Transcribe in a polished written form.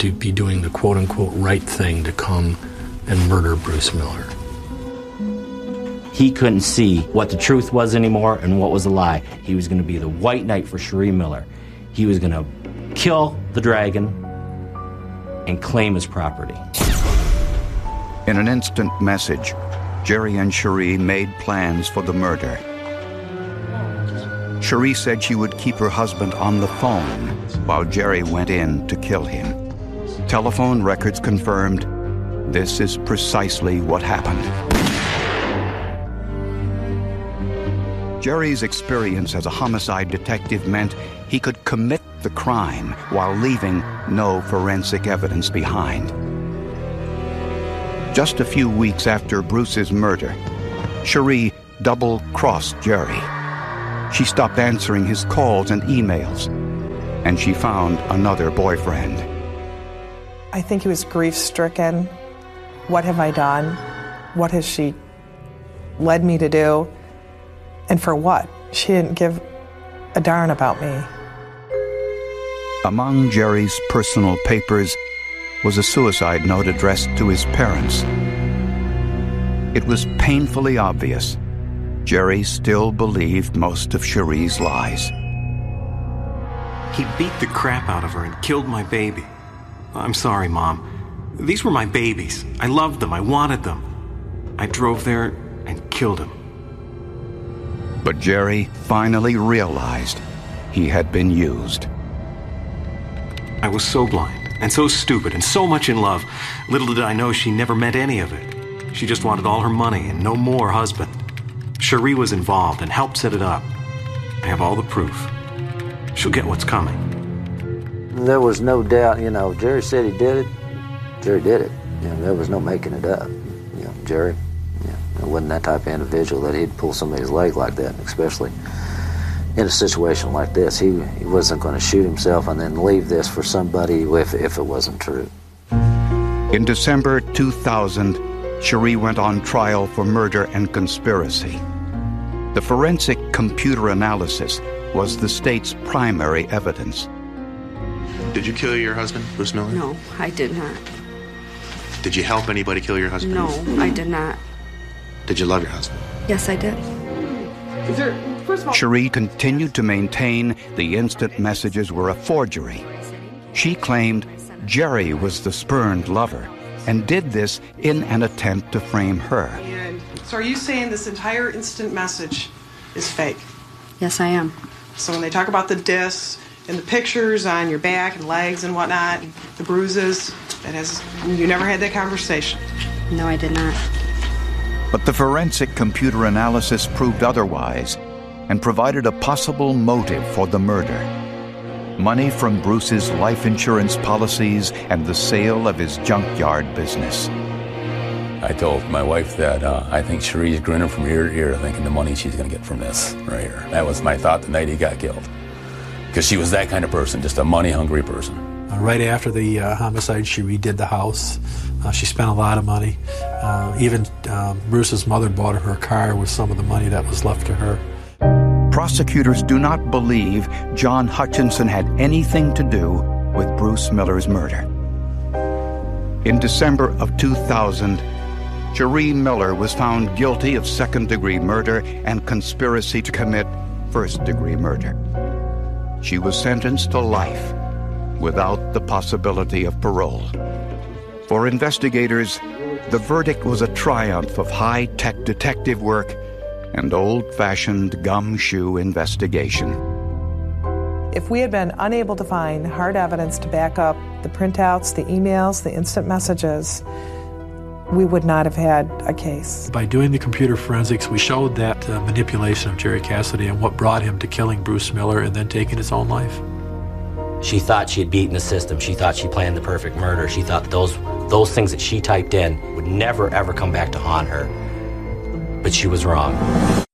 to be doing the quote-unquote right thing to come and murder Bruce Miller. He couldn't see what the truth was anymore and what was a lie. He was going to be the white knight for Cherie Miller. He was going to kill the dragon and claim his property. In an instant message, Jerry and Cherie made plans for the murder. Cherie said she would keep her husband on the phone while Jerry went in to kill him. Telephone records confirmed this is precisely what happened. Jerry's experience as a homicide detective meant he could commit the crime while leaving no forensic evidence behind. Just a few weeks after Bruce's murder, Cherie double-crossed Jerry. She stopped answering his calls and emails, and she found another boyfriend. I think he was grief-stricken. What have I done? What has she led me to do? And for what? She didn't give a darn about me. Among Jerry's personal papers was a suicide note addressed to his parents. It was painfully obvious Jerry still believed most of Cherie's lies. He beat the crap out of her and killed my baby. I'm sorry, Mom. These were my babies. I loved them. I wanted them. I drove there and killed him. But Jerry finally realized he had been used. I was so blind and so stupid and so much in love. Little did I know she never meant any of it. She just wanted all her money and no more husband. Cherie was involved and helped set it up. I have all the proof. She'll get what's coming. There was no doubt, Jerry said he did it. Jerry did it. There was no making it up. Jerry, wasn't that type of individual that he'd pull somebody's leg like that, especially in a situation like this. He wasn't going to shoot himself and then leave this for somebody if it wasn't true. In December 2000, Cherie went on trial for murder and conspiracy. The forensic computer analysis was the state's primary evidence. Did you kill your husband, Bruce Miller? No, I did not. Did you help anybody kill your husband? No, I did not. Did you love your husband? Yes, I did. Cherie continued to maintain the instant messages were a forgery. She claimed Jerry was the spurned lover and did this in an attempt to frame her. So are you saying this entire instant message is fake? Yes, I am. So when they talk about the discs and the pictures on your back and legs and whatnot, the bruises, you never had that conversation? No, I did not. But the forensic computer analysis proved otherwise and provided a possible motive for the murder. Money from Bruce's life insurance policies and the sale of his junkyard business. I told my wife that I think Cherie's grinning from ear to ear thinking the money she's going to get from this right here. That was my thought the night he got killed. Because she was that kind of person, just a money-hungry person. Right after the homicide, she redid the house. She spent a lot of money. Even Bruce's mother bought her a car with some of the money that was left to her. Prosecutors do not believe John Hutchinson had anything to do with Bruce Miller's murder. In December of 2000, Cherie Miller was found guilty of second-degree murder and conspiracy to commit first-degree murder. She was sentenced to life without the possibility of parole. For investigators, the verdict was a triumph of high-tech detective work and old-fashioned gumshoe investigation. If we had been unable to find hard evidence to back up the printouts, the emails, the instant messages, we would not have had a case. By doing the computer forensics, we showed that manipulation of Jerry Cassidy and what brought him to killing Bruce Miller and then taking his own life. She thought she had beaten the system. She thought she planned the perfect murder. She thought those things that she typed in would never, ever come back to haunt her. But she was wrong.